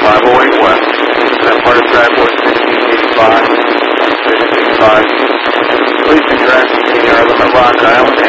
508 west. That part of driveway 1685. 1685. Please in your SCR limit Rock Island